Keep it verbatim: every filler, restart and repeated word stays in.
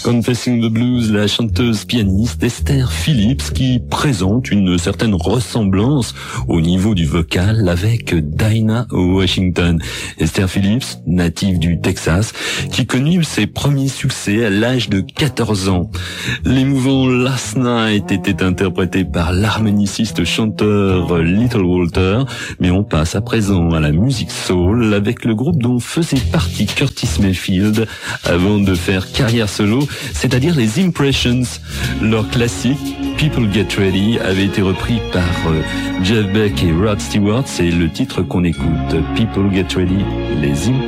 Confessing the Blues, la chanteuse pianiste Esther Phillips qui présente une certaine ressemblance au niveau du vocal avec Dinah Washington. Esther Phillips, native du Texas, qui connut ses premiers succès à l'âge de quatorze ans. L'émouvant Last Night était interprété par l'harmoniciste chanteur Little Walter, mais on passe à présent à la musique soul avec le groupe dont faisait partie Curtis Mayfield avant de faire carrière solo, c'est-à-dire les Impressions. Leur classique People Get Ready avait été repris par euh, Jeff Beck et Rod Stewart. C'est le titre qu'on écoute, People Get Ready, les Impressions.